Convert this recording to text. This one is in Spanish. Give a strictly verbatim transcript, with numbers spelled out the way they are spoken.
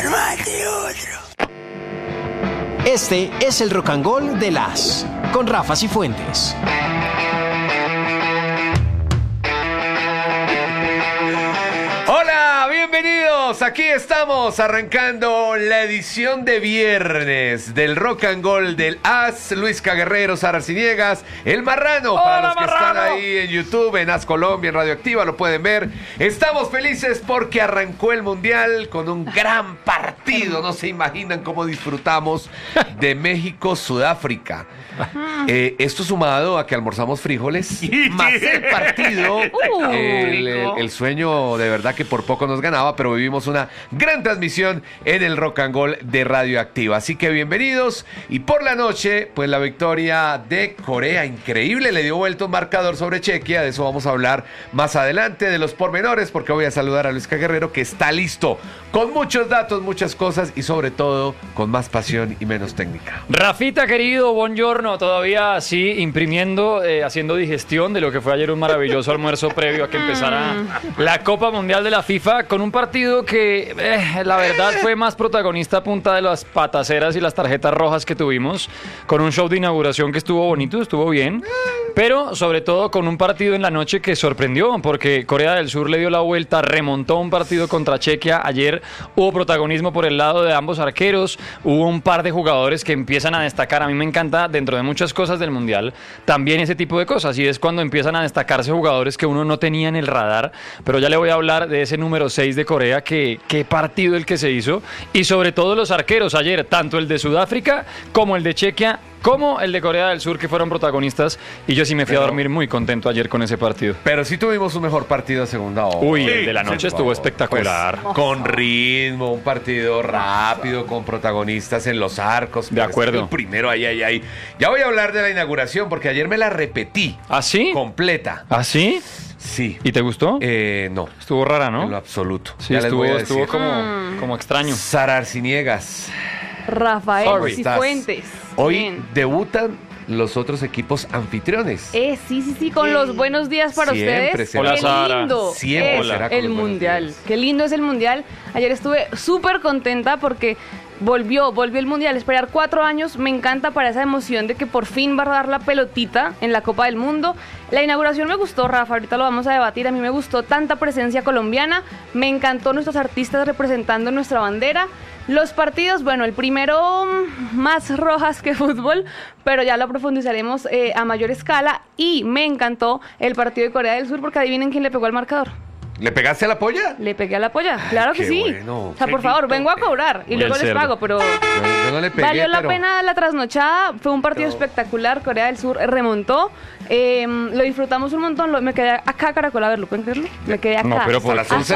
Armate otro. Este es el Rock and Roll de las con Rafa Cifuentes. Hola, bienvenidos. Aquí estamos arrancando la edición de viernes del Rock and Roll del As. Luis Caguerrero, Sara Arciniegas, El Marrano. Hola, para los que Marrano. están ahí en YouTube, en As Colombia, en Radioactiva, lo pueden ver. Estamos felices porque arrancó el Mundial con un gran partido. No se imaginan cómo disfrutamos de México-Sudáfrica. Eh, esto sumado a que almorzamos frijoles, más el partido, Uh, el, el- rico. el sueño de verdad que por poco nos ganaba, pero vivimos una gran transmisión en el Rock and Roll de Radioactiva. Así que bienvenidos. Y por la noche, pues la victoria de Corea, increíble, le dio vuelta un marcador sobre Chequia. De eso vamos a hablar más adelante, de los pormenores, porque voy a saludar a Luis Caguerrero, que está listo con muchos datos, muchas cosas y sobre todo con más pasión y menos técnica. Rafita, querido, buongiorno. Todavía así imprimiendo, eh, haciendo digestión de lo que fue ayer un maravilloso almuerzo previo a que empezara la Copa Mundial de la FIFA, con un partido que, eh, la verdad, fue más protagonista a punta de las pataceras y las tarjetas rojas que tuvimos, con un show de inauguración que estuvo bonito, estuvo bien, pero sobre todo con un partido en la noche que sorprendió, porque Corea del Sur le dio la vuelta, remontó un partido contra Chequia. Ayer hubo protagonismo por el lado de ambos arqueros, hubo un par de jugadores que empiezan a destacar. A mí me encanta, dentro de muchas cosas del Mundial, también ese tipo de cosas, y es cuando empiezan a destacarse jugadores que uno no tenía en el radar, pero ya le voy a hablar de ese número seis de Corea, que qué partido el que se hizo, y sobre todo los arqueros ayer, tanto el de Sudáfrica como el de Chequia, como el de Corea del Sur, que fueron protagonistas, y yo sí me fui Pero- a dormir muy contento ayer con ese partido. Pero sí tuvimos un mejor partido a segunda hora. Uy, el de la noche estuvo Pues, espectacular. con ritmo, un partido rápido, con protagonistas en los arcos. De acuerdo. El primero, ahí, ahí, ahí. Ya voy a hablar de la inauguración, porque ayer me la repetí. ¿Ah, sí? Completa. ¿Ah, sí? Sí. ¿Y te gustó? Eh, no, Estuvo rara, en lo ¿no? absoluto. Sí, Ya les estuvo, voy a estuvo decir. como, como extraño. Sara Arciniegas, Rafael Sorry. Cifuentes. hoy Bien. debutan los otros equipos anfitriones. Eh, sí, sí, sí, con los buenos días para Siempre ustedes. será Hola, Qué Sara. lindo Siempre es será con el los buenos Mundial. días. Qué lindo es el Mundial. Ayer estuve súper contenta porque volvió, volvió el Mundial. Esperar cuatro años me encanta, para esa emoción de que por fin va a dar la pelotita en la Copa del Mundo. La inauguración me gustó, Rafa, ahorita lo vamos a debatir. A mí me gustó tanta presencia colombiana. Me encantó nuestros artistas representando nuestra bandera. Los partidos, bueno, el primero mm, más rojas que fútbol, pero ya lo profundizaremos eh, a mayor escala. Y me encantó el partido de Corea del Sur, porque adivinen quién le pegó al marcador. ¿Le pegaste a la polla? Le pegué a la polla, claro que qué sí. bueno. O sea, por favor, vengo a cobrar y Muy luego el les cerdo. pago, pero Yo, yo no le pegué, valió la pero- pena la trasnochada. Fue un partido No. espectacular. Corea del Sur remontó. Eh, lo disfrutamos un montón. Lo- me quedé acá a Caracol a verlo, ¿pueden creerlo? Me quedé acá. No, pero por Hasta las once